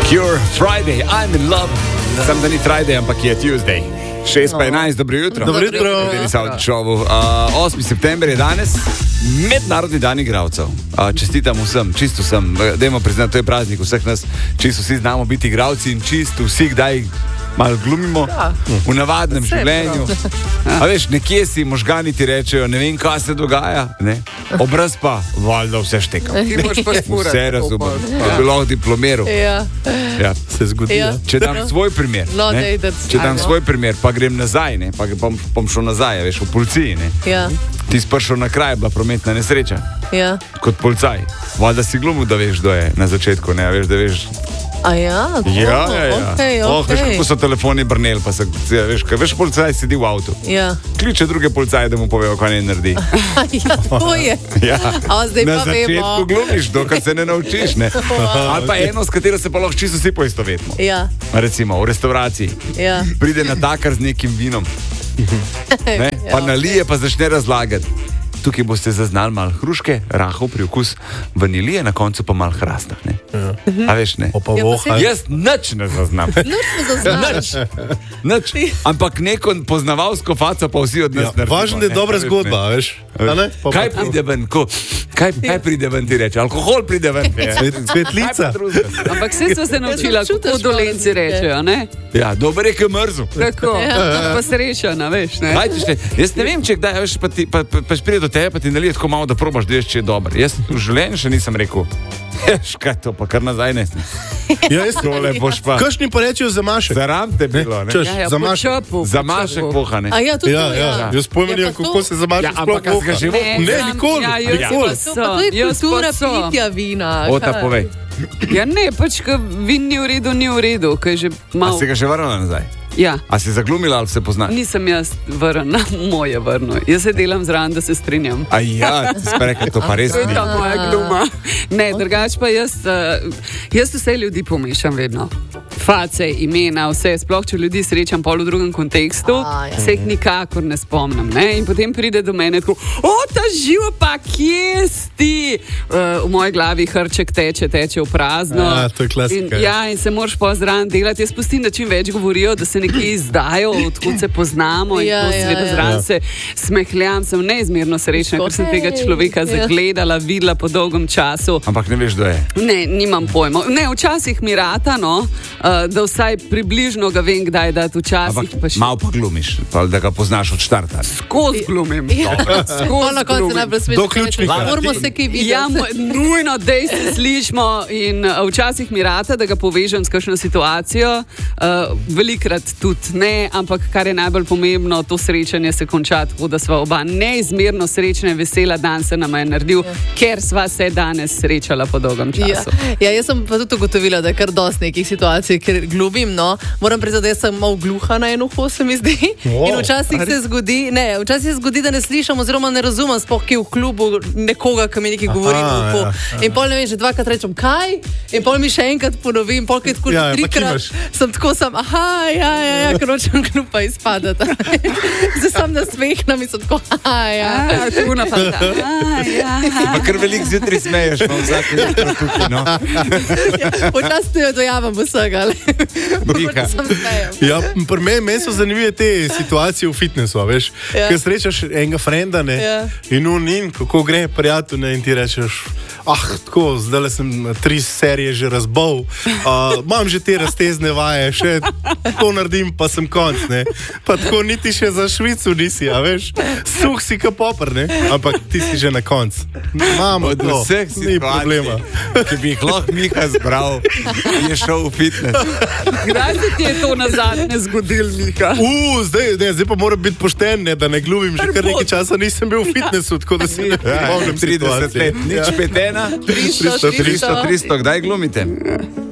Cure, Friday, I'm in love. Sam da ni Friday, ampak je Tuesday. 6:11, dobro jutro. Dobro jutro. 8. september je danes, mednarodni dan igralcev. Čestitam vsem, čisto vsem. Dajmo priznati, to je praznik vseh nas. Čisto vsi znamo biti igralci in čisto vsi kdaj malo glumimo v navadnem življenju. A veš, nekje si možgani ti rečejo, ne vem, kaj se dogaja, ne? Obraz pa, valjda vse šteka. Vse razumem. To bi lahko diplomiral. Ja, se zgodi. Če dam svoj primer, če dam svoj primer, pa grem nazaj, ne? Pa bom šel nazaj, veš, v policiji, ne? Ti si prišel na kraj, bila prometna nesreča. Kot policaj. Valjda si glumil, da veš, kdo je na začetku, ne? Veš, da veš. Okay. Veš, kako so telefoni brneli, pa se, veš, policaj sedi v avtu. Kliče druge policaje, da mu povejo, kaj ne naredi. To je. Na začetku glumiš, dokaj se ne naučiš, ne? Ali pa eno, s katero se pa lahko čisto vsi poistovetimo. Recimo, v restauraciji. Pride natakar z nekim vinom. Pa nalije, pa začne razlagati. Tukaj boste zaznali malo hruške, rahov priokus vanilije, na koncu pa malo hrasta. A veš, ne? Jaz nič ne zaznam. Nič. Ampak neko poznavalsko faco pa vsi od nas naredimo. Važno je dobra zgodba, veš? Kaj pride ven? Kaj pride ven, ti reče? Alkohol pride ven. Svetlica. Ampak vse smo se naučila, kako dolenci rečejo, ne? Ja, dober je, ki mrzu. Tako, pa srečana, veš, ne? Jaz ne vem, če kdaj, veš, pa pride do tebe, pa ti nalije tako malo, da probaš, da veš, če je dober. Jaz v življenju še nisem rekel, kaj to, pa kar nazaj ne. Tole boš pa. Kakšni pa rečejo zamašek? Zaram te bilo, ne? Zamašek poha, ne? Jaz pojmenim, kako se zamašek sploh poha. Ne, nikoli. To je kultura pitja vina. Ota, povej. Ja ne, pač, ko vin ni v redu, ko je že malo... A si ga že vrnila nazaj? Ja. A si zaglumila ali se poznaš? Nisem jaz vrna, moje vrno. Jaz se delam zraven, da se strinjam. A ja, ti si pa rekel, to pa res ni. To je ta moja gluma. Ne, drugač pa jaz vse ljudi pomešam vedno. Face, imena, vse, sploh če ljudi srečam pol v drugem kontekstu, se jih nikakor ne spomnim, ne? In potem pride do mene tako, ta živa pa, kje si? V moji glavi hrček teče v prazno. To je klasika. In se moraš pozdraven delati. Jaz pustim, da čim več govorijo, da se nekje izdajo, odkud se poznamo in to seveda zraven se smehljam, sem neizmerno srečna, ker sem tega človeka zagledala, videla po dolgem času. Ampak ne veš, kdo je? Ne, nimam pojma. Ne, včasih mi rata, da vsaj približno ga vem, kdaj dati včasih. Ampak malo pa glumiš, da ga poznaš od štarta. Skozi glumim. Na koncu najbolj smešno. Moramo se kaj videti. Ja, nujno, dej se slišimo in včasih mi rata, da ga povežem s kakšno situacijo. Velikrat tudi ne, ampak kar je najbolj pomembno, to srečanje se konča tako, da sva oba neizmerno srečna in vesela, dan se nama je naredil, ker sva se danes srečala po dolgem času. Jaz sem pa tudi ugotovila, da je kar dosti nekih situacij, ker glumim, moram priznati, da sem malo gluha na eno uho, se mi zdi. In včasih se zgodi, da ne slišam oziroma ne razumem, sploh ki v klubu nekoga, ki mi nekaj govori v uho. In pol ne vem, že dvakrat rečem, kaj? In pol mi še enkrat ponovim, pol kaj tako že trikrat, sem tako ker nočem klupa izpadati. Zdaj sem nasmehna, mi sem tako, tu napada. Pa kar velik zjutraj smeješ, pa vsak jutro tukaj, no. Včasih jo dojavim vsega, Ja, pri meni so zanimive te situacije v fitnessu, veš, ker srečaš enega frenda, ne, in kako gre prijatelj, ne, in ti rečeš, tako, zdaj sem 3 serije že razbol, imam že te raztezne vaje, še to naredim, pa sem konc, ne, pa tako niti še za Švico nisi, a veš, suh si ka popr, ne, ampak ti si že na konc. Mamo, to, ni problema. Če bi jih lahko Miha zbral, je šel v fitness. Kdaj se ti je to nazadnje zgodil, Miha? Zdaj pa moram biti pošten, ne, da ne glumim, že kar nekaj časa nisem bil v fitnessu, tako da se ne pomnim situacije. 30 let, nič 5-1, 300, kdaj glumite?